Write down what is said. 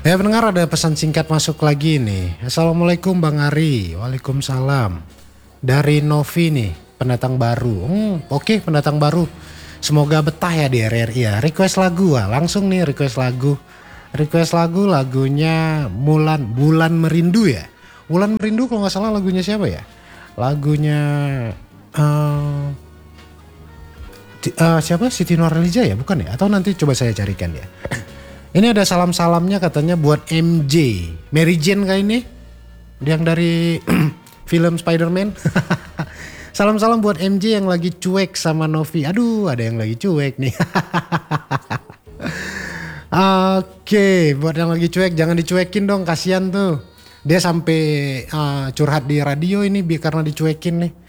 Ya pendengar, ada pesan singkat masuk lagi nih. Assalamualaikum Bang Ari. Waalaikumsalam. Dari Novi nih, pendatang baru. Oke, pendatang baru. Semoga betah ya di RRI ya. Request lagu, langsung nih request lagu. Request lagu, lagunya Bulan Merindu ya. Bulan Merindu kalau nggak salah lagunya siapa ya? Lagunya eh siapa? Siti Nurhaliza ya, bukan ya? Atau nanti coba saya carikan ya. Ini ada salam-salamnya katanya buat MJ. Mary Jane kah ini? Yang dari film Spider-Man. Salam-salam buat MJ yang lagi cuek sama Novi. Aduh, ada yang lagi cuek nih. Oke, buat yang lagi cuek jangan dicuekin dong, kasihan tuh. Dia sampai curhat di radio ini karena dicuekin nih.